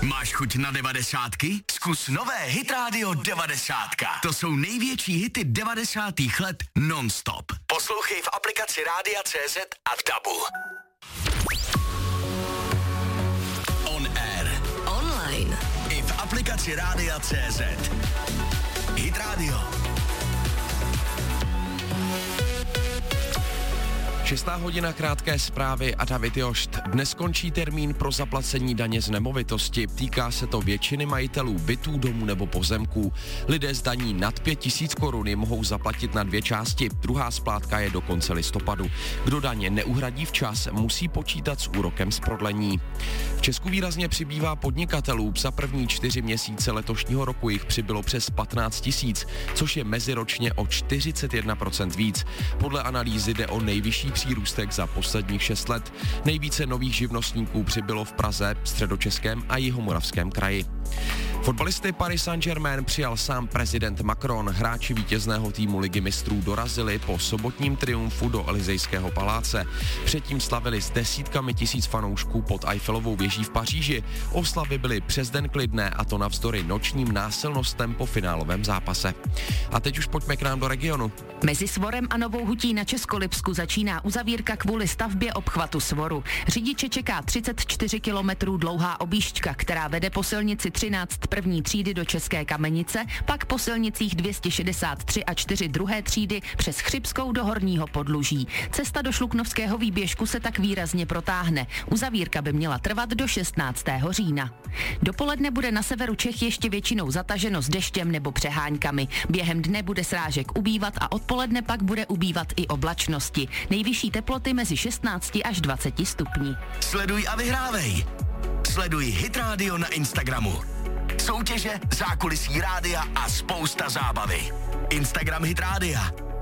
Máš chuť na 90? Zkus nové Hit Radio 90. To jsou největší hity 90. let non-stop. Poslouchej v aplikaci Rádia CZ a v DABu. On air. Online. I v aplikaci Rádia CZ. Hit Radio. 6. hodina, krátké zprávy a David Jošt. Dnes končí termín pro zaplacení daně z nemovitosti. Týká se to většiny majitelů bytů, domů nebo pozemků. Lidé z daní nad 5 000 korun mohou zaplatit na 2 části. Druhá splátka je do konce listopadu. Kdo daně neuhradí včas, musí počítat s úrokem z prodlení. V Česku výrazně přibývá podnikatelů. Za první 4 měsíce letošního roku jich přibylo přes 15 000, což je meziročně o 41% víc. Podle analýzy jde o nejvyšší přírůstek za posledních 6 let. Nejvíce nových živnostníků přibylo v Praze, Středočeském a Jihomoravském kraji. Fotbalisty Paris Saint-Germain přijal sám prezident Macron. Hráči vítězného týmu Ligy mistrů dorazili po sobotním triumfu do Elysejského paláce. Předtím slavili s desítkami tisíc fanoušků pod Eiffelovou věží v Paříži. Oslavy byly přes den klidné, a to navzdory nočním násilnostem po finálovém zápase. A teď už pojďme k nám do regionu. Mezi Svorem a Novou Hutí na Českolipsku začíná uzavírka kvůli stavbě obchvatu Svoru. Řidiče čeká 34 kilometrů dlouhá objížďka, která vede po silnici 13 první třídy do České Kamenice, pak po silnicích 263 a 4 druhé třídy přes Chřibskou do Horního Podluží. Cesta do Šluknovského výběžku se tak výrazně protáhne. Uzavírka by měla trvat do 16. října. Dopoledne bude na severu Čech ještě většinou zataženo s deštěm nebo přeháňkami. Během dne bude srážek ubývat a odpoledne pak bude ubývat i oblačnosti. Nejvyšší teploty mezi 16 až 20 stupni. Sleduj a vyhrávej. Sleduj Hit Radio na Instagramu. Soutěže, zákulisí rádia a spousta zábavy. Instagram Hit Rádia.